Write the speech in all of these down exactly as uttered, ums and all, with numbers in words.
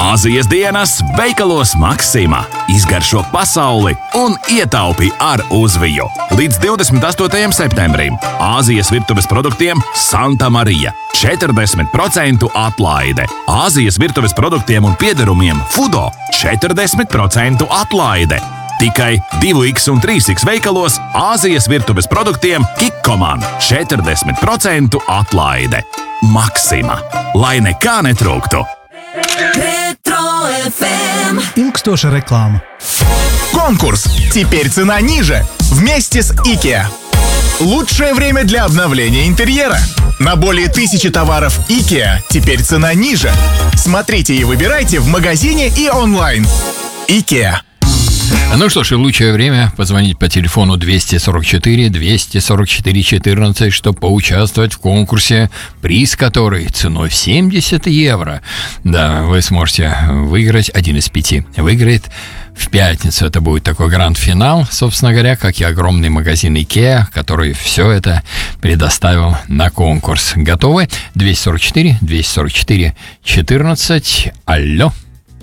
Āzijas dienas veikalos Maksima. Izgaršo pasauli un ietaupi ar uzviju. Līdz divdesmit astotajam septembrim Āzijas virtuves produktiem Santa Marija. četrdesmit procentu atlaide. Āzijas virtuves produktiem un piederumiem Fudo četrdesmit procentu atlaide. Tikai divi iks un trīs iks veikalos Āzijas virtuves produktiem Kikkoman četrdesmit procentu atlaide. Maksima. Lai nekā netrūktu. Ретро эф эм. Ilgstoša reklāma. Конкурс. Теперь цена ниже. Вместе с IKEA. Лучшее время для обновления интерьера. На более тысячи товаров IKEA теперь цена ниже. Смотрите и выбирайте в магазине и онлайн. IKEA. Ну что ж, и лучшее время позвонить по телефону двести сорок четыре двести сорок четыре четырнадцать, чтобы поучаствовать в конкурсе, приз который ценой в семьдесят евро. Да, вы сможете выиграть один из пяти. Выиграет в пятницу. Это будет такой гранд-финал, собственно говоря, как и огромный магазин IKEA, который все это предоставил на конкурс. Готовы? двести сорок четыре двести сорок четыре четырнадцать. Алло.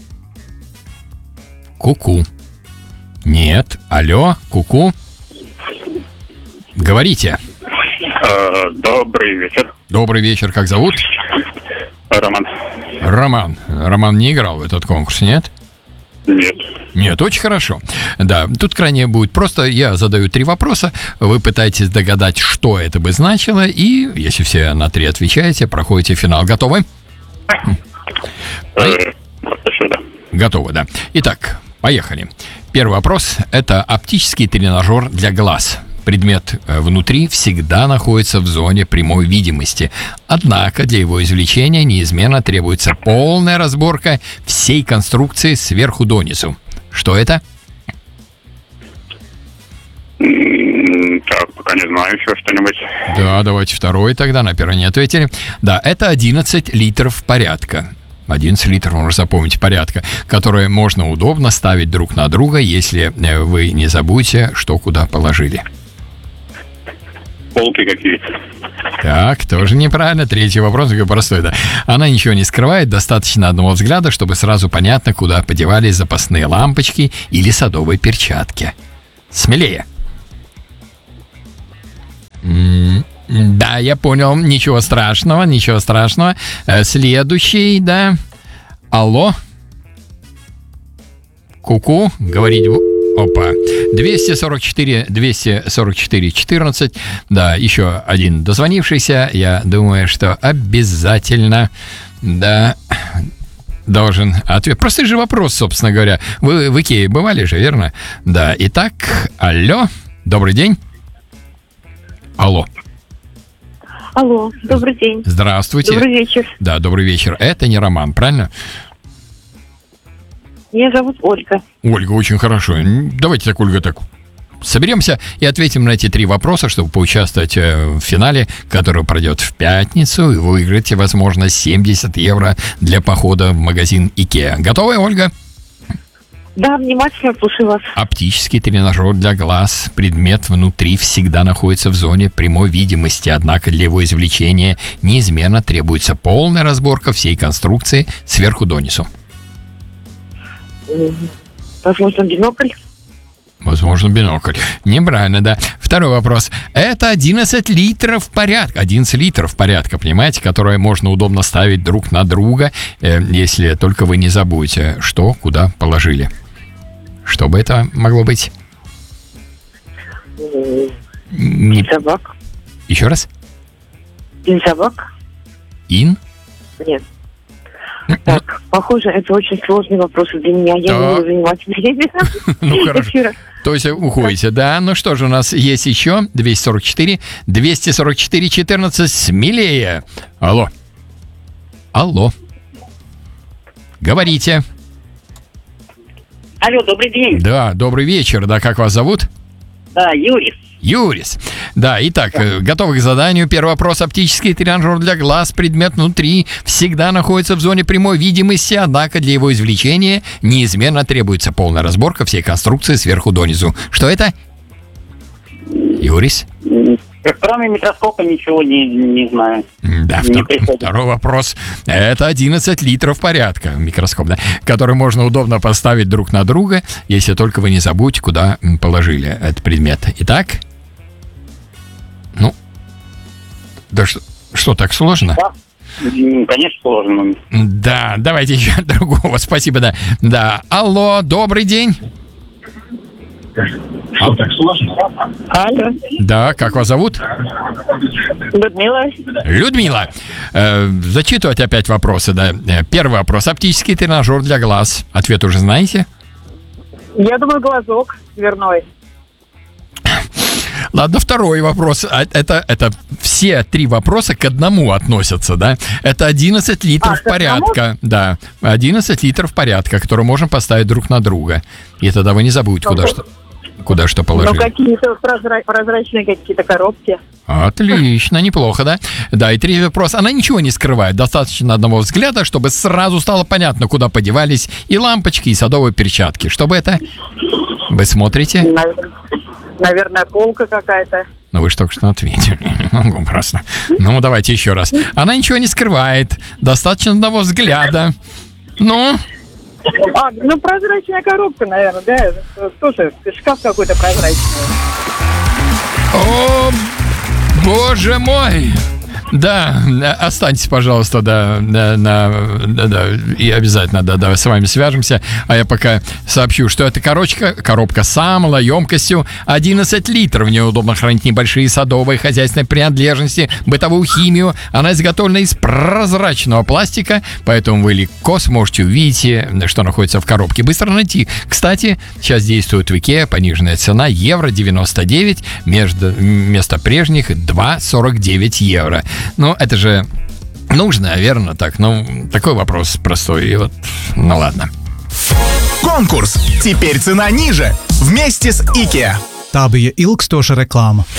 Ку-ку. Нет. Алло, ку-ку. Говорите. Э, добрый вечер. Добрый вечер. Как зовут? Роман. Роман. Роман не играл в этот конкурс, нет? Нет. Нет, очень хорошо. Да, тут крайне будет просто. Я задаю три вопроса. Вы пытаетесь догадать, что это бы значило. И, если все на три отвечаете, проходите финал. Готовы? Э, еще, да. Готовы, да. Итак, поехали. Первый вопрос – это оптический тренажер для глаз. Предмет внутри всегда находится в зоне прямой видимости. Однако для его извлечения неизменно требуется полная разборка всей конструкции сверху донизу. Что это? М, Так, пока не знаю еще что-нибудь. Да, давайте второй тогда, на первый не ответили. Да, это одиннадцать литров порядка. одиннадцать литров, можно запомнить, порядка, которые можно удобно ставить друг на друга, если вы не забудете, что куда положили. Полки какие-то. Так, тоже неправильно. Третий вопрос, такой простой, да. Она ничего не скрывает, достаточно одного взгляда, чтобы сразу понятно, куда подевались запасные лампочки или садовые перчатки. Смелее. М, Да, я понял. Ничего страшного, ничего страшного. Э, Следующий, да. Алло. Ку-ку. Говорить... бу- Опа. двести сорок четыре двести сорок четыре четырнадцать. Да, еще один дозвонившийся. Я думаю, что обязательно, да, должен ответить. Простой же вопрос, собственно говоря. Вы в Икее бывали же, верно? Да. Итак, алло. Добрый день. Алло. Алло, добрый день. Здравствуйте. Добрый вечер. Да, добрый вечер. Это не Роман, правильно? Меня зовут Ольга. Ольга, очень хорошо. М, Давайте так, Ольга, так соберемся и ответим на эти три вопроса, чтобы поучаствовать э, в финале, который пройдет в пятницу, и вы выиграете, возможно, семьдесят евро для похода в магазин IKEA. Готовы, Ольга? Да, внимательно слушаю вас. Оптический тренажер для глаз. Предмет внутри всегда находится в зоне прямой видимости, однако для его извлечения неизменно требуется полная разборка всей конструкции сверху донизу. М, Возможно, бинокль. Возможно, бинокль. Неправильно, да. Второй вопрос. Это одиннадцать литров порядка. одиннадцать литров порядка, понимаете, которые можно удобно ставить друг на друга, э, если только вы не забудете, что куда положили. Что бы это могло быть? М, Не... Собак. Еще раз? Бензобак? Ин? Нет. Так, похоже, это очень сложный вопрос для меня. Я Да. не буду занимать время. Ну, хорошо. Эфира. То есть уходите, да? Ну что же, у нас есть еще двести сорок четыре двести сорок четыре четырнадцать. Смелее. Алло. Алло. Говорите. Алло, добрый день. Да, добрый вечер. Да, как вас зовут? Да, Юрий. Юрис. Да, итак, э, готовы к заданию. Первый вопрос. Оптический тренажер для глаз. Предмет внутри всегда находится в зоне прямой видимости, однако для его извлечения неизменно требуется полная разборка всей конструкции сверху донизу. Что это? Юрис? Кроме микроскопа ничего не, не знаю. Да, Не втор- приходит. второй вопрос. Это одиннадцать литров порядка, микроскоп, да, который можно удобно поставить друг на друга, если только вы не забудете, куда м, положили этот предмет. Итак? Ну, да что, что так сложно? Да. М, Конечно, сложно. Да, давайте еще другого. Спасибо, да. Да. Алло, добрый день. Алло, Да, как вас зовут? Людмила. Людмила. Э, зачитывать опять вопросы, да. Э, Первый вопрос. Оптический тренажер для глаз. Ответ уже знаете? Я думаю, глазок дверной. Ладно, второй вопрос. А, Это, это все три вопроса к одному относятся, да? Это одиннадцать литров А, к одному? порядка. Да, одиннадцать литров порядка, которые можем поставить друг на друга. И тогда вы не забудете, куда что, куда что Ну, положили. какие-то прозра- прозрачные какие-то коробки. Отлично, неплохо, да? Да, и третий вопрос. Она ничего не скрывает. Достаточно одного взгляда, чтобы сразу стало понятно, куда подевались и лампочки, и садовые перчатки. Чтобы это... Вы смотрите? Наверное, наверное, полка какая-то. Ну, вы же только что ответили. Не могу просто. Ну, давайте еще раз. Она ничего не скрывает. Достаточно одного взгляда. Ну, А, ну, прозрачная коробка, наверное, да? Слушай, шкаф какой-то прозрачный. о, боже мой! Да, останьтесь, пожалуйста, да, да, на, да, да, и обязательно, да, да, с вами свяжемся. А я пока сообщу, что эта коробка, коробка Самла емкостью одиннадцать литров. В ней удобно хранить небольшие садовые хозяйственные принадлежности, бытовую химию. Она изготовлена из прозрачного пластика, поэтому вы легко сможете увидеть, что находится в коробке. Быстро найти. Кстати, сейчас действует в Икеа пониженная цена евро девяносто девять, между, вместо прежних два сорок девять евро. Ну, это же нужно, верно, так? Ну, такой вопрос простой, и вот, ну ладно. Конкурс. Теперь цена ниже. Вместе с IKEA. Tā bija ilgstoša reklāma.